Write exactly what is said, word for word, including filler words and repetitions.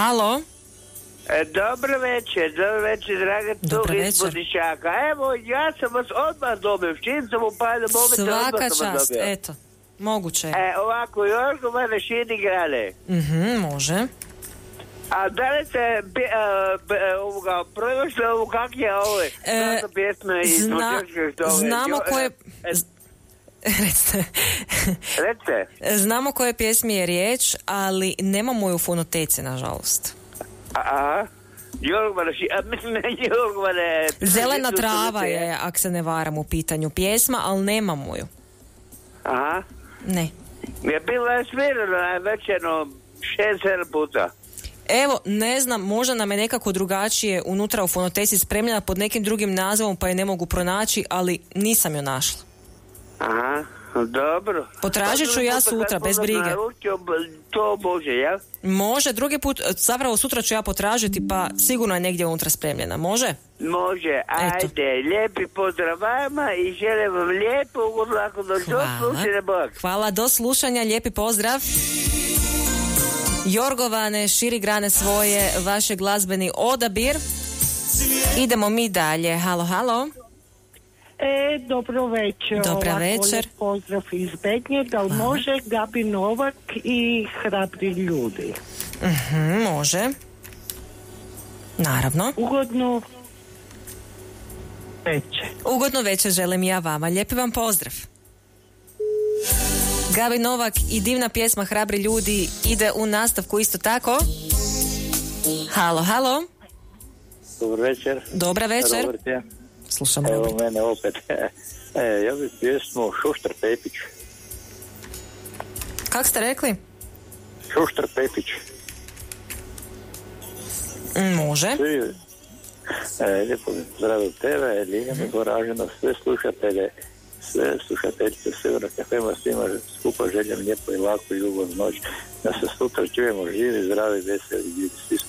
Halo? E, dobro večer, dobro večer, draga, tu iz Budišaka. Evo, ja sam vas odmah dobio, čim sam upalio momente, svaka odmah sam vas čast, dobio. eto, moguće je. E, ovako, Jorgo, mene šini grane. Mhm, može. A da li ste be, a, be, ovoga, prošli ovu kak je ove, E, znate pjesme iz zna, Budišaka, što ove, znamo jo, koje... e, z- Recite. Recite. Znamo koje pjesmi je riječ, ali nemamo ju u fonoteci, nažalost. Aha. Jorgovane, a mislim ne Jorgovane. Zelena trava je, ako se ne varam, u pitanju pjesma, ali nemamo ju. Aha. Ne. Je bila svirana već jedno šest, sedam puta. Evo, ne znam, možda nam je nekako drugačije unutra u fonoteci spremljena pod nekim drugim nazivom, pa je ne mogu pronaći, ali nisam ju našla. Aha, dobro. Potražit ću ja sutra, bez brige. To može, jel? Može, drugi put, zapravo sutra ću ja potražiti, pa sigurno je negdje unutra spremljena, može? Može, ajde, lijepi pozdrav vama i želim vam lijepo ugodno ako do slušanja, Bog. Hvala, do slušanja, lijepi pozdrav. Jorgovane, širi grane svoje, vaše glazbeni odabir. Idemo mi dalje, halo, halo. E, dobro večer. Dobra Ovako, večer. pozdrav iz Bednje, da li može Gabi Novak i Hrabri ljudi? Mhm, može. Naravno. Ugodno večer. Ugodno večer želim ja vama. Lijepi vam pozdrav. Gabi Novak i divna pjesma Hrabri ljudi ide u nastavku isto tako. Halo, halo. Dobar večer. Dobra večer. Robert, ja. Slušam, Evo Robert. mene opet. E, ja bih pjesmu Šuštar Pepić. Kak ste rekli? Šuštar Pepić. Mm, može. Svi, e, lijepo zdravim tebe, Ljiljana Goražina, sve slušatelje, sve slušateljice Sigurno kafema, svima skupa želim lijepo i laku i ugodnu noć. Da se sutra čujemo živi, zdravi, veseli, svi